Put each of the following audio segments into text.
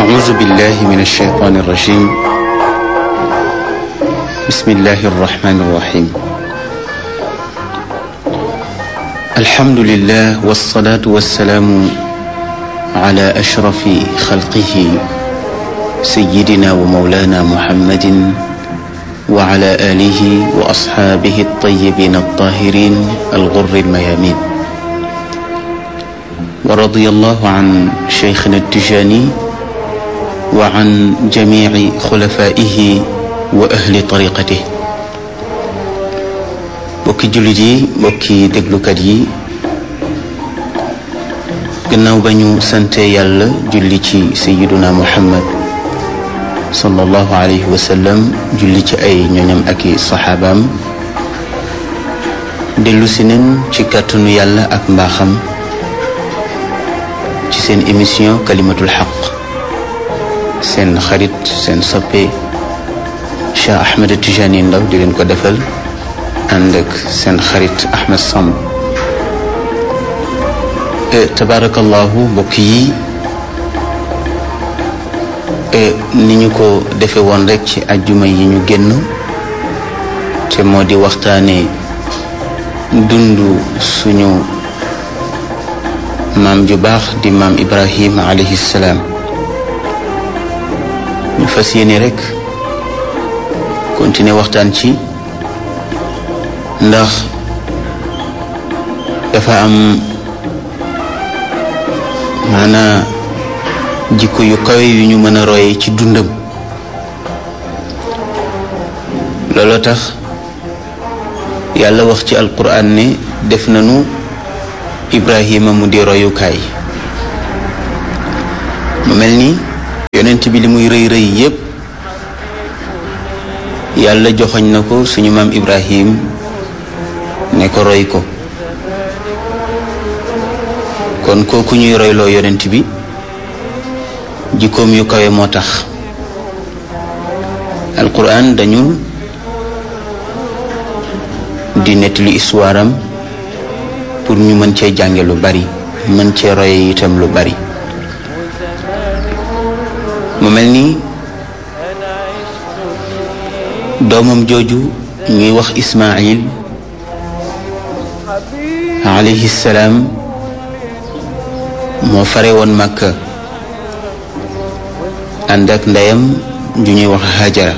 أعوذ بالله من الشيطان الرجيم بسم الله الرحمن الرحيم الحمد لله والصلاة والسلام على أشرف خلقه سيدنا ومولانا محمد وعلى آله وأصحابه الطيبين الطاهرين الغر الميامين ورضي الله عن شيخنا التجاني وعن جميع خلفائه وأهل طريقته bokki jullit yi bokki déglukat yi gannaaw ba ñu sante yàlla julli ci sayyiduna Muhammad sallallahu alayhi wa sallam julli ci ay ñoñam ak i saxaabaam dellu si nen ci kàttanu yàlla ak mbaaxam ci seen émission kalimatul xaq seen xarit seen soppe Cheikh Ahmed Tijani Ndaw di leen ko defal ànd ak seen xarit Ahmed Samb tabarakallahu mbokk yi ni ñu ko defe woon rek ci ajjuma yi ñu génn te moo di waxtaane dundu suñu maam ju baax di maam Ibrahim alayhi salaam ñu fas yéene rek continuer waxtaan ci ndax dafa am maanaa jikko yu kawe yu ñu mën a roye ci dundam looloo tax yàlla wax ci alquran ne def nañu Ibrahima mu di royukaay mu mel ni yonent bi li muy rëy rëy yépp yàlla joxoñ na ko suñu maam Ibrahim ne ko roy ko kon kooku ñuy royloo yonent bi jikkoom yu kawe moo tax alquran dañu di nettali histoire am pour ñu mën cee jànge lu bari mën cee roye itam lu bari mu mel ni doomam jooju ñuy wax Ismaayil alayhi salaam moo fare woon Makka ànd ak ndeyam ju ñuy wax Hajara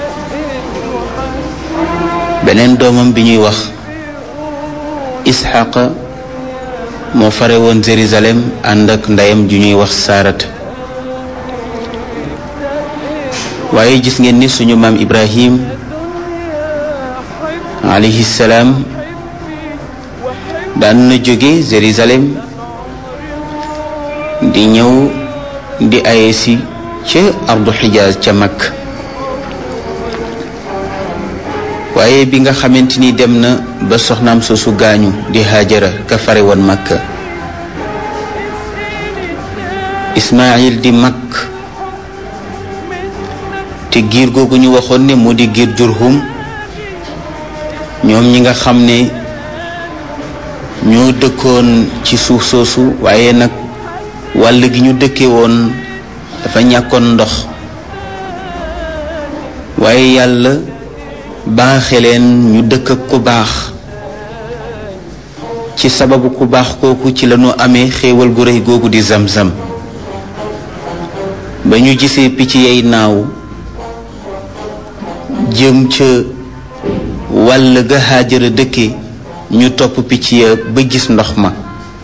beneen doomam bi ñuy wax Isxaqa moo fare woon Jérusalem ànd ak ndeyam ju ñuy wax Saarata waaye gis ngeen ni suñu maam Ibrahim alayhi salaam daan na jóge Jérusalem di ñëw di aye si ca ardu Xijaaz ca Makka waaye bi nga xamante ni dem na ba soxnaam soosu gaañu di Haajara ka fare woon Makka Ismaayil di mag te giir googu ñu waxoon ne moo di giir Jurhum ñoom ñi nga xam ne ñoo dëkkoon ci suuf soosu waaye nag wàll gi ñu dëkke woon dafa ñàkkoon ndox waaye yàlla baaxe leen ñu dëkk ak ku baax ci sababu ku baax kooku ci lañu amee xéewal gu rëy googu di Zamzam ba ñu gisee picc yay naaw jëm ca wàll ga Haajara dëkke ñu topp picc ya ba gis ndox ma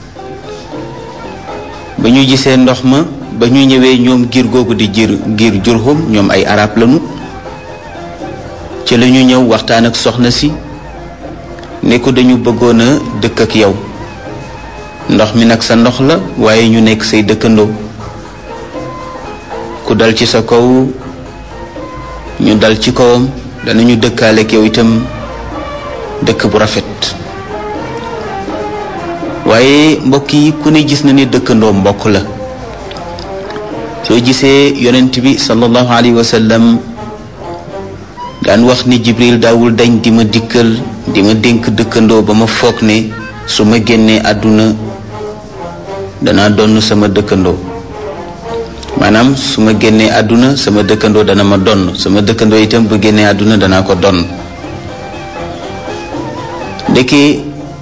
ba ñu gisee ndox ma ba ñu ñëwee ñoom giir googu di giir Jurhum ñoom ay arab lañu ci la ñu ñëw waxtaan ak soxna si ne ko dañu bëggoon a dëkk ak yow ndox mi nag sa ndox la waaye ñu nekk say dëkkandoo ku dal ci sa kaw ñu dal ci kawam danañu dëkkaale ak yow itam dëkk bu rafet waaye mbokk yi ku ne gis na ni dëkkandoo mbokk la soo gisee yonent bi sallallahu alayhi wa sallam daan wax ni Jibril daawul dañ di ma dikkal di ma dénk dëkkandoo ba ma foog ne su ma génnee àdduna danaa donn sama dëkkandoo maanaam su ma génnee àdduna sama dëkkandoo dana ma donn sama dëkkandoo itam bu génnee àdduna danaa ko donn. ndeke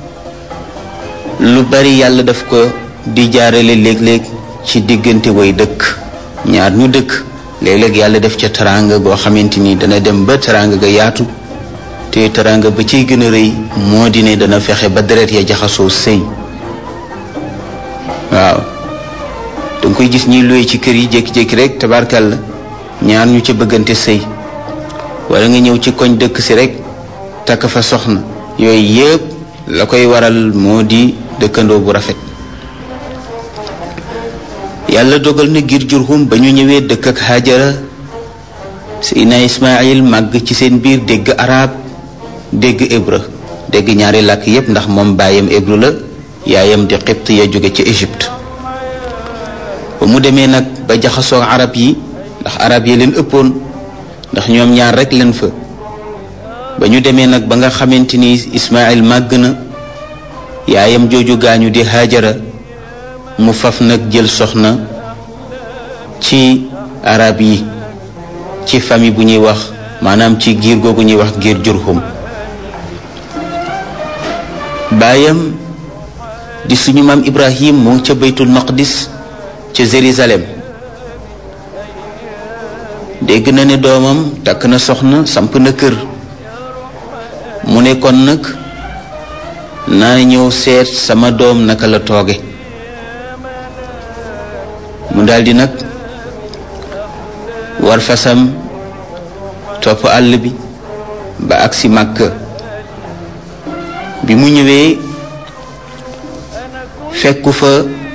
lu bari yàlla daf ko di jaarale léeg-léeg ci diggante way dëkk ñaar ñu dëkk léeg-léeg yàlla def ca teraanga goo xamante ni dana dem ba teraanga ga yaatu te teraanga ba ciy gën a rëy moo di ne dana fexe ba deret ya jaxasoo sëy. waaw danga koy gis ñuy luye ci kër yi jékki-jékki rek tabarkalla ñaar ñu ca bëggante sëy wala nga ñëw ci koñ dëkk si rek takk fa soxna yooyu yëpp la koy waral moo di dëkkandoo bu rafet. yàlla dogal na ngir Jurhum ba ñu ñëwee dëkk ak Hajara Seydina Ismaïl màgg ci seen biir dégg arab dégg hébreu dégg ñaari làkk yépp ndax moom baayam hébreu la yaayam di Xibt ya jóge ci Égypte. ba mu demee nag ba jaxasoo arab yi ndax arab yi leen ëppoon ndax ñoom ñaar rek leen fa ba ñu demee nag ba nga xamante ni Ismaïl màgg na yaayam jooju gaañu di Hajara mu faf nag jël soxna ci arab yi ci famille bu ñuy wax maanaam ci giir googu ñuy wax giir Jurhum. baayam di suñu maam Ibrahim mu ngi ca baytul maqdis ca Jérusalem dégg na ne doomam takk na soxna samp na kër mu ne kon nag naa ñëw seet sama doom naka la tooge. mu daldi nag war fasam topp àll bi ba agsi Màkka. bi mu ñëwee fekku fa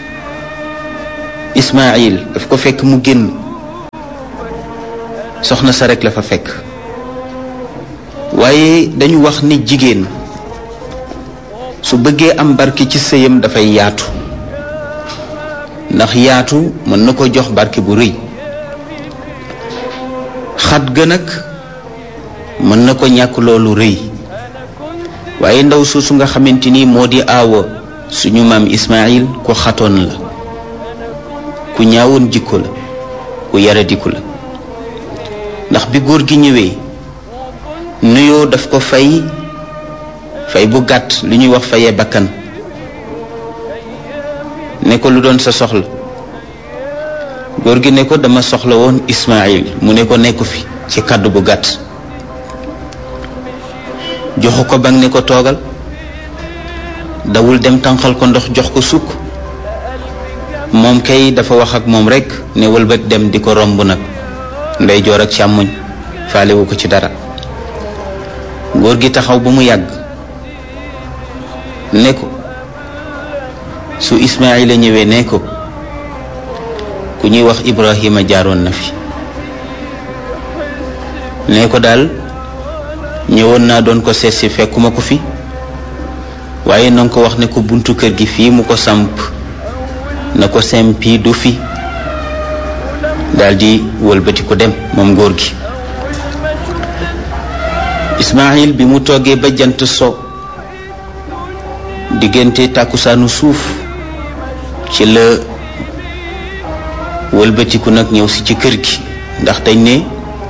Ismaïl daf ko fekk mu génn soxna sa rek la fa fekk. waaye dañu wax ni jigéen su bëggee am barke ci sëyam dafay yaatu ndax yaatu mën na ko jox barke bu rëy xat ga nag mën na ko ñàkk loolu rëy. waaye ndaw soosu nga xamante ni moo di aawa suñu maam Ismaïl ku xatoon la ku ñaawoon jikko la ku yaradiku la ndax bi góor gi ñëwee nuyoo daf ko fay bu gàtt lu ñuy wax fayee bakkan ne ko lu doon sa soxla góor gi ne ko dama soxla woon Ismaïl mu ne ko nekku fi ci kàddu bu gàtt joxu ko bang ne ko toogal dawul dem tànqal ko ndox jox ko sukk moom kay dafa wax ak moom rekk ne wëlbat dem di ko romb nag ndeyjoor ak càmmoñ faalewu ko ci dara. góor gi taxaw ba mu yàgg ne ko su Ismaïla ñëwee ne ko ku ñuy wax Ibrahima jaaroon na fi ne ko daal ñëwoon naa doon ko seet si fekkuma ko fi waaye na nga ko wax ne ko buntu kër gi fii mu ko samp na ko sempi du fi daldi wëlbati ko dem moom góor gi. Ismaïl bi mu toogee ba jant so diggante tàkkusaanu suuf ci la wëlbatiku nag ñëw si ci kër gi ndax dañ ne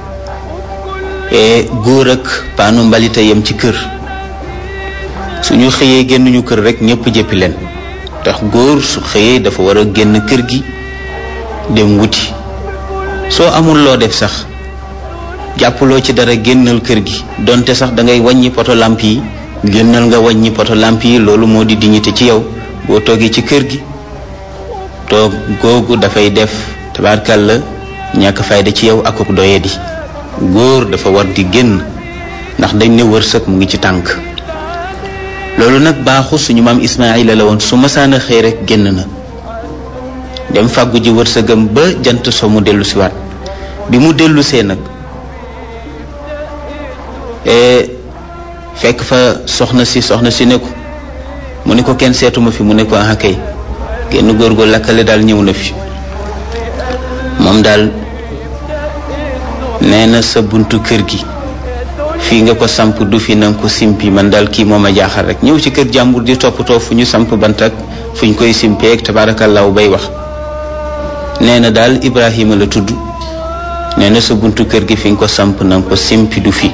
góor ak paanu mbalita yem ci kër suñu xëyee génnuñu kër rek ñëpp jëppi leen tax góor su xëyee dafa war a génn kër gi dem wuti soo amul loo def sax jàppaloo ci dara génnal kër gi donte sax da ngay wàññi poto lamp yi génnal nga wàññi poto lamp yi loolu moo di dignité ci yow boo toogee ci kër gi toog googu dafay def tabaarkàlla ñàkk fayda ci yow akuk doyadi góor dafa war di génn ndax dañ ne wërsëg mu ngi ci tànk loolu nag baaxu suñu maam Ismaïla la woon su masaana xëy rek génn na dem fàggu ji wërsëgam ba jant so mu dellu si waat bi mu dellusee nag fekk fa soxna si ne ko mu ne ko kenn seetuma fi mu ne ko ah kay genn góor gu lakkale daal ñëw na fi moom daal nee na sa buntu kër gi fii nga ko samp du fi nanga ko simpi man daal kii moom a jaaxal rek ñëw ci kër jàmbur di toppatoo fu ñu samp bant ak fu ñu koy simpeek tabaarakallaahu bay wax nee na daal Ibrahima la tudd nee na sa buntu kër gi fi nga ko samp na nga ko simpi du fi.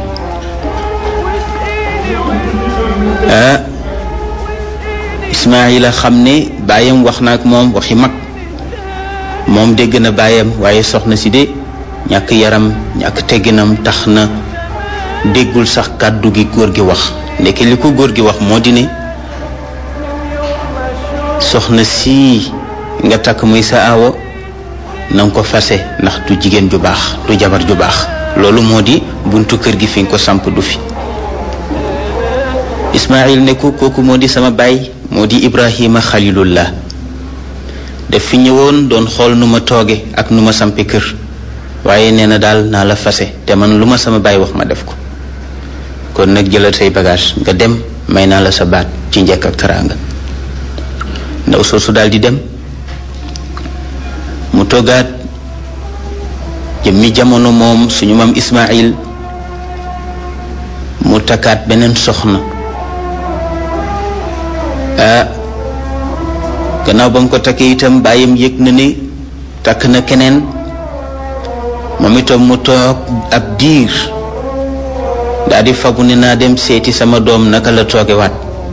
Ismaayila xam ne baayam wax na ak moom waxi mag moom dégg na baayam waaye soxna si de ñàkk yaram ñàkk tegginam tax na déggul sax kàddu gi góor gi wax. ndeke li ko góor gi wax moo di ne soxna si nga takk muy sa aawo na nga ko fase ndax du jigéen ju baax du jabar ju baax. loolu moo di buntu kër gi fi nga ko samp du fi. Ismaayil ne ko kooku moo di sama baay moo di Ibrahima xalilullah daf fi ñëwoon doon xool nu ma tooge ak nu ma sampe kër waaye nee na daal naa la fase te man lu ma sama baay wax ma def ko. kon nag jëlal say bagage nga dem may naa la sa baat ci njëkk ak teraanga. ndaw soosu daal di dem mu toogaat jëmmi jamono moom suñu maam Ismaayil mu takkaat beneen soxna. gannaaw ba mu ko takkee itam bàyyam yëg na ne takk na keneen moom itam mu toog ab diir daal di fabu ne naa dem seeti sama doom naka la toogewaat.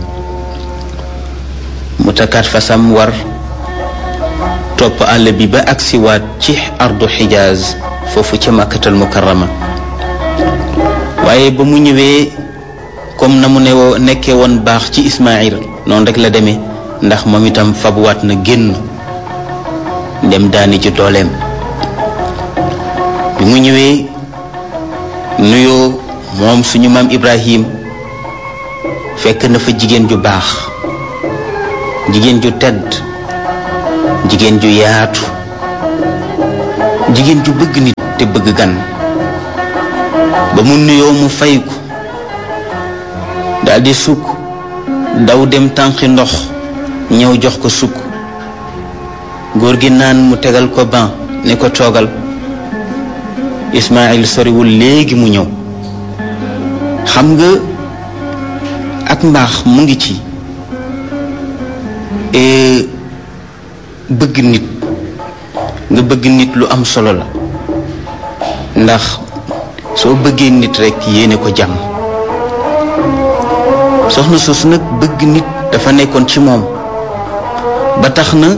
mu takkaat fasam war topp àll bi ba agsiwaat ci ardu Xijaaz foofu ca Makkatal Mukarrama. waaye ba mu ñëwee comme na mu nekkee woon baax ci Ismaayil noonu rek la demee ndax moom itam fabuwaat na génn dem daani ci dooleem. bi mu ñëwee nuyoo moom suñu maam Ibrahim fekk na fa jigéen ju baax jigéen ju tedd jigéen ju yaatu jigéen ju bëgg nit te bëgg gan. ba mu nuyoo mu fay ko daldi sukk daw dem tànqi ndox ñëw jox ko sukk. góor gi naan mu tegal ko ban ne ko toogal. Ismaayil soriwul léegi mu ñëw. xam nga ak mbaax mu ngi ci bëgg nit nga bëgg nit lu am solo la ndax soo bëggee nit rekk yéene ko jàmm. soxna soosu nag bëgg nit dafa nekkoon ci moom ba tax na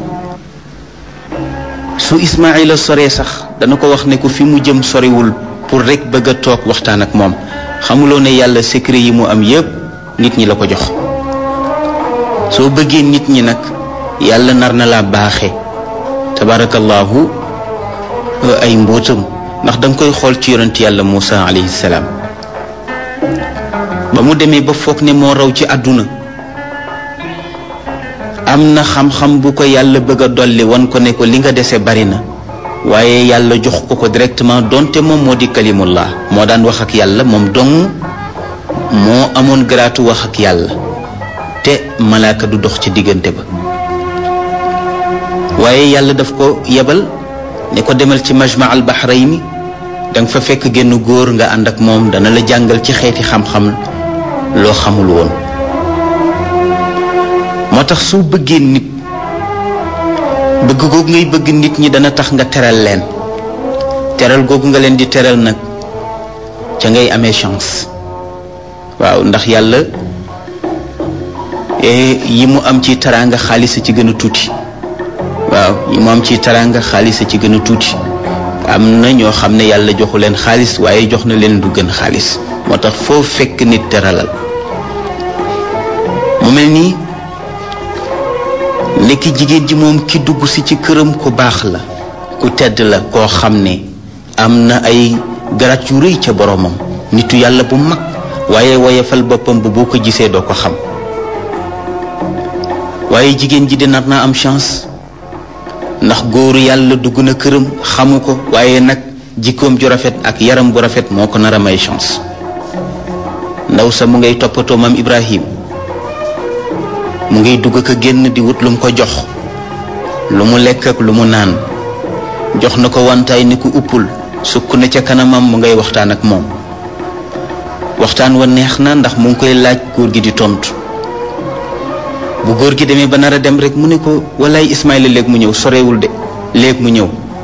su Ismaayila soree sax dana ko wax ne ko fi mu jëm soriwul pour rekk bëgg a toog waxtaan ak moom. xamuloo ne yàlla secret yi mu am yépp nit ñi la ko jox. soo bëggee nit ñi nag yàlla nar na laa baaxe tabarakallahu ay mbóotam ndax danga koy xool ci yonent yàlla Muusa alayhi salaam. ba mu demee ba foog ne moo raw ci àdduna am na xam-xam bu ko yàlla bëgg a dolli wan ko ne ko li nga dese bari na waaye yàlla jox ko directement donte moom moo di kalimullah moo daan wax ak yàlla moom dong moo amoon garaatu wax ak yàlla te malaaka du dox ci diggante ba. waaye yàlla daf ko yebal ne ko demal ci majma al bahrayni danga fa fekk genn góor nga ànd ak moom dana la jàngal ci xeeti xam-xam loo xamul woon. moo tax soo bëggee nit bëgg googu ngay bëgg nit ñi dana tax nga teral leen teral googu nga leen di teral nag ca ngay amee chance. waaw ndax yàlla yi mu am ci teraanga xaalis ci gën a tuuti. waaw yi mu am ci teraanga xaalis ci gën a tuuti. am na ñoo xam ne yàlla joxu leen xaalis waaye jox na leen du gën xaalis. moo tax foo fekk nit teralal. mu mel nii nekki jigéen ji moom ki dugg si ci këram ku baax la ku tedd la koo xam ne am na ay garaat yu rëy ca boromam nitu yàlla bu mag waaye woyefal boppam bu boo ko gisee doo ko xam. waaye jigéen ji de nar naa am chance ndax góoru yàlla dugg na këram xamu ko waaye nag jikkoom ju rafet ak yaram bu rafet moo ko nar a may chance. ndaw sa mu ngay toppatoo maam Ibrahim mu ngay dugg ko génn di wut lu mu ko jox lu mu lekk ak lu mu naan jox na ko wantaay ni ku uppul sukk na ca kanamam mu ngay waxtaan ak moom. waxtaan wa neex na ndax mu ngi koy laaj góor gi di tontu. bu góor gi demee ba nar a dem rek mu ne ko walaay Ismaayla léegi mu ñëw sorewul de léegi mu ñëw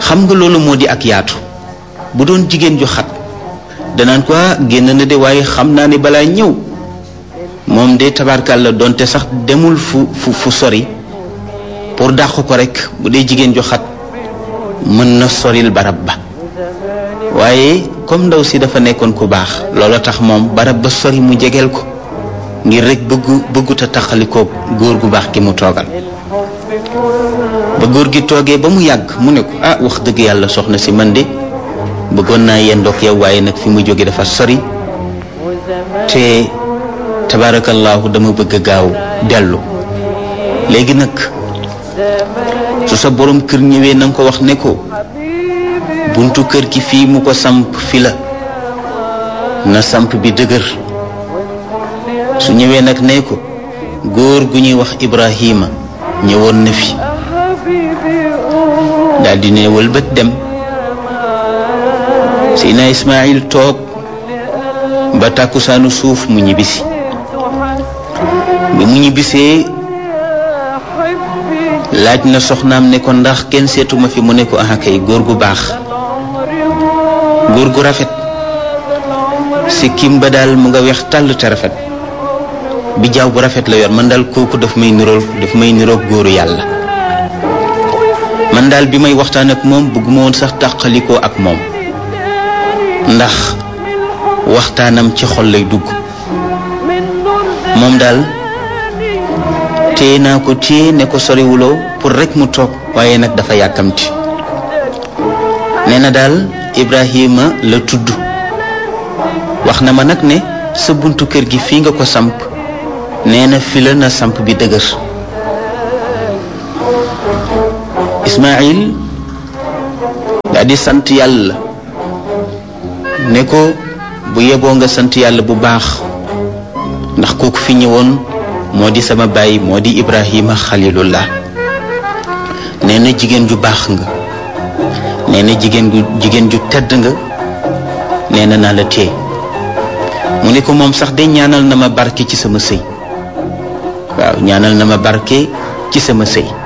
xam nga loolu moo di ak yaatu. bu doon jigéen ju xat danaan ko génn na de waaye xam naa ne balaa ñëw moom de tabarkàlla doonte sax demul fu sori pour dàq ko rek bu dee jigéen ju xat mën na soril barab ba. waaye comme ndaw si dafa nekkoon ku baax loola tax moom barab ba sori mu jegeel ko ngir rek bëggut a taxalikoo góor gu baax gi mu toogal. ba góor gi toogee ba mu yàgg mu ne ko wax dëgg yàlla soxna si man de bëggoon naa yendoog yow waaye nag fi mu jóge dafa sori te tabaarakallaahu dama bëgg a gaaw dellu. léegi nag su sa borom kër ñëwee na nga ko wax ne ko buntu kër gi fii mu ko samp fi la na samp bi dëgër. su ñëwee nag ne ko góor gu ñuy wax Ibrahima ñëwoon na fi daldi ne wëlbët dem. Seydina Ismaayil toog ba tàkkusaanu suuf mu ñibbisi. bi mu ñibbisee laaj na soxnaam ne ko ndax kenn seetuma fi mu ne ko kay góor gu baax góor gu rafet sikkim ba daal mu nga weex tàll te rafet bi jaaw bu rafet la yor man daal kooku daf may niroog góoru yàlla. man daal bi may waxtaan ak moom bëgguma woon sax tàqalikoo ak moom ndax waxtaanam ci xol lay dugg. moom daal téye naa ko téye ne ko soriwuloo pour rek mu toog waaye nag dafa yàkkamti. nee na daal Ibrahima la tudd wax na ma nag ne sa buntu kër gi fii nga ko samp nee na fi la na samp bi dëgër. Ismaayil daa di sant yàlla ne ko bu yeboo nga sant yàlla bu baax ndax kooku fi ñëwoon moo di sama baay moo di Ibrahima xalilullah. nee na jigéen ju baax nga nee na jigéen ju tedd nga nee na naa la téye. mu ne ko moom sax de ñaanal na ma barke ci sama sëy. waaw ñaanal na ma barke ci sama sëy.